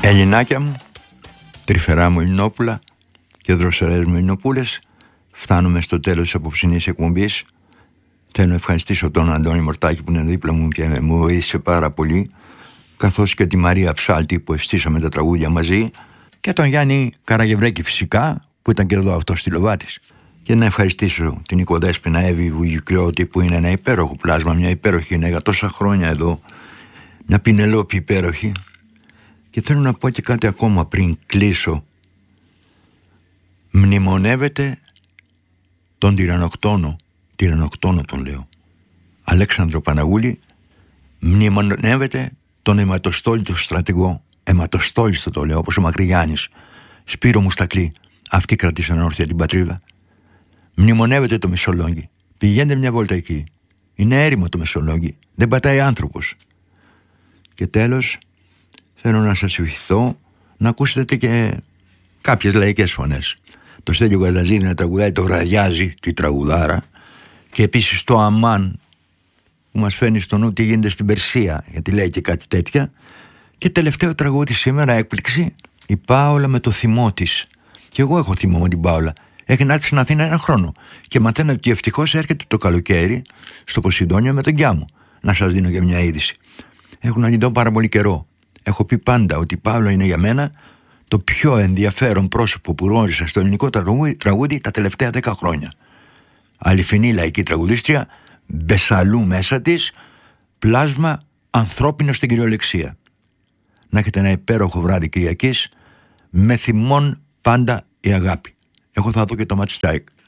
Ελληνάκια μου, τρυφερά μου Ελληνόπουλα και δροσερές μου Ελληνοπούλες, φτάνουμε στο τέλος της απόψινής εκπομπής. Θέλω να ευχαριστήσω τον Αντώνη Μορτάκη που είναι δίπλα μου και μου βοήθησε πάρα πολύ, καθώς και τη Μαρία Ψάλτη που αισθήσαμε τα τραγούδια μαζί, και τον Γιάννη Καραγευρέκη φυσικά που ήταν και εδώ αυτός στη Λοβάτης. Και να ευχαριστήσω την οικοδέσποινα Εύη Βουγιουκλιώτη που είναι ένα υπέροχο πλάσμα, μια υπέροχη είναι για τόσα χρόνια εδώ, μια Πινελόπη υπέροχη. Και θέλω να πω και κάτι ακόμα πριν κλείσω. Μνημονεύεται τον τυρανοκτόνο τον λέω, Αλέξανδρο Παναγούλη. Μνημονεύεται τον αιματοστόλιστο στρατηγό, αιματοστόλιστο το λέω, όπως ο Μακρυγιάννης, Σπύρο Μουστακλή. Αυτοί κρατήσαν όρθια την πατρίδα. Μνημονεύεται το Μεσολόγγι. Πηγαίνετε μια βόλτα εκεί. Είναι έρημο το Μεσολόγγι. Δεν πατάει άνθρωπος. Και τέλος, θέλω να σας ευχηθώ να ακούσετε και κάποιες λαϊκές φωνές. Το Στέλιο Γαλαζίδη να τραγουδάει το Βραδιάζει, τη τραγουδάρα, και επίσης το Αμάν που μας φέρνει στο νου τι γίνεται στην Περσία, γιατί λέει και κάτι τέτοια. Και τελευταίο τραγούδι σήμερα, έκπληξη, η Πάολα με το θυμό της. Και εγώ έχω θυμό με την Πάολα. Έχει να έρθει στην Αθήνα ένα χρόνο και μαθαίνω ότι ευτυχώς έρχεται το καλοκαίρι στο Ποσειδόνιο με τον γιά μου. Να σας δίνω και μια είδηση. Έχω να την δω πάρα πολύ καιρό. Έχω πει πάντα ότι η Πάολα είναι για μένα το πιο ενδιαφέρον πρόσωπο που γνώρισα στο ελληνικό τραγούδι τα τελευταία 10 χρόνια. Αληθινή λαϊκή τραγουδίστρια, μπεσαλού μέσα της, πλάσμα ανθρώπινο στην κυριολεξία. Να έχετε ένα υπέροχο βράδυ Κυριακής, με θυμόν πάντα η αγάπη. Εγώ θα δω και το Match Strike.